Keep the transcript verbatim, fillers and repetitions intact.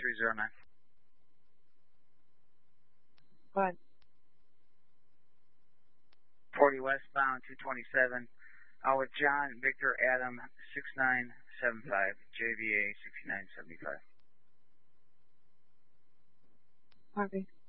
three zero nine. Go ahead. forty westbound, two twenty-seven. Uh, with John Victor Adam six nine seven five, J V A sixty-nine seventy-five. Harvey.